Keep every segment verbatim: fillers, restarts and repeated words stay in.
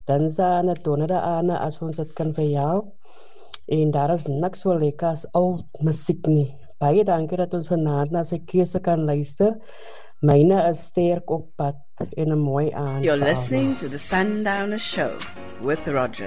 dinsdae en 'n donderdag aande as ons dit kan verjaal. En daar is niks so lekker as ou musiek nie. Baie dankie dat ons vanaand na sy keuse kan luister. Myne is sterk op pad en 'n mooi aand. You're vir listening almal. to the Sundowner Show with Roger.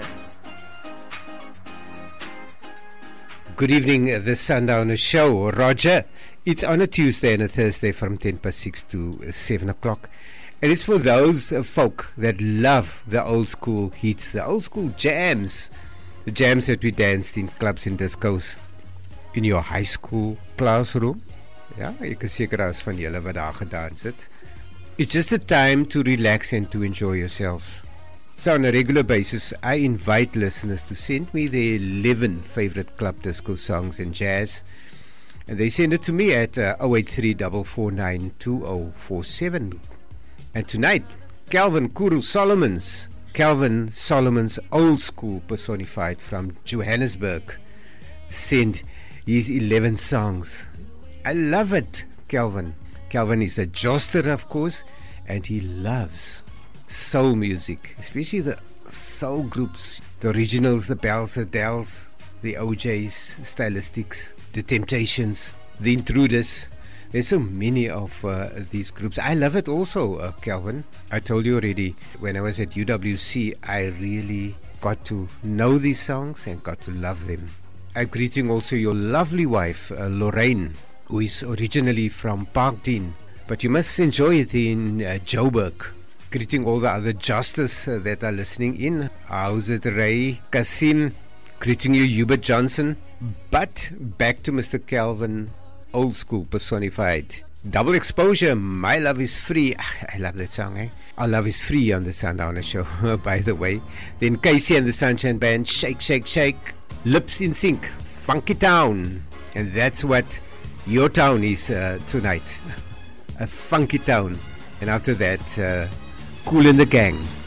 Good evening, uh, the Sundowner Show. Roger, it's on a Tuesday and a Thursday from ten past six to uh, seven o'clock. And it's for those uh, folk that love the old school hits, the old school jams, the jams that we danced in clubs and discos in your high school classroom. Ja, ek is seker as van julle wat daar gedans het. It's just a time to relax and to enjoy yourselves. So on a regular basis, I invite listeners to send me their eleven favorite club disco songs and jazz. And they send it to me at uh, oh eight three, four four nine, two oh four seven. And tonight, Calvin Kuru Solomons, Calvin Solomon's old school personified from Johannesburg, sent his eleven songs. I love it, Calvin. Calvin is a joster, of course, and he loves soul music, especially the soul groups, the originals, the Bells, the Dells, the O Js, Stylistics, the Temptations, the Intruders. There's so many of uh, these groups. I love it also, uh, Calvin. I told you already, when I was at U W C, I really got to know these songs and got to love them. I'm greeting also your lovely wife, uh, Lorraine, who is originally from Parkdene, but you must enjoy it in uh, Joburg. Greeting all the other Justus uh, that are listening in. How's it, Ray, Kasim? Greeting you, Hubert Johnson. But back to Mister Calvin, old school personified. Double Exposure, My Love is Free. I love that song, eh? Our Love is Free on the Sundowner Show, by the way. Then Casey and the Sunshine Band, Shake, Shake, Shake. Lips in Sync, Funky Town. And that's what your town is uh, tonight. A funky town. And after that, uh, Kool and the Gang.